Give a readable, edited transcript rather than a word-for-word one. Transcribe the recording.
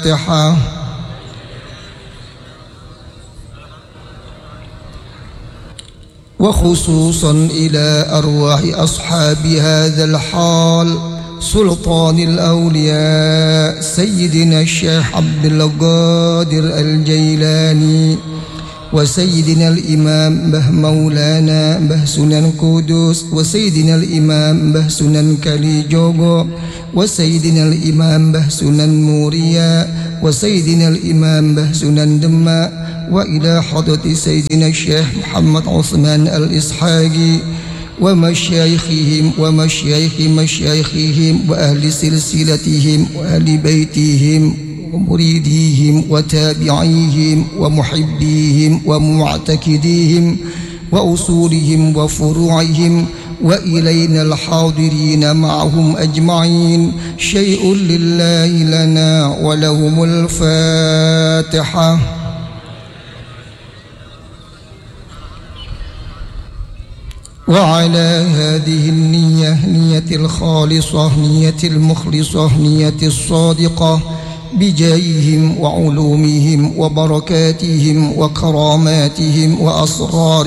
الفاتحة. وخصوصا إلى أرواح أصحاب هذا الحال سلطان الأولياء سيدنا الشيخ عبد القادر الجيلاني، وسيدنا الإمام به مولانا به سنن قدوس، وسيدنا الإمام به سنن كليجوغو، وسيدنا الإمام به سنن موريا، وسيدنا الإمام به سنن دماء، وإلى حضرة سيدنا الشيخ محمد عثمان الإسحاقي ومشايخهم ومشايخ مشايخهم وأهل سلسلتهم وأهل بيتهم ومريديهم وتابعيهم ومحبيهم ومعتكديهم وأصولهم وفروعهم وإلينا الحاضرين معهم أجمعين. شيء لله لنا ولهم الفاتحة. وعلى هذه النية، نية الخالصة، نية المخلصة، نية الصادقة، بجاههم وعلومهم وبركاتهم وكراماتهم وأسرار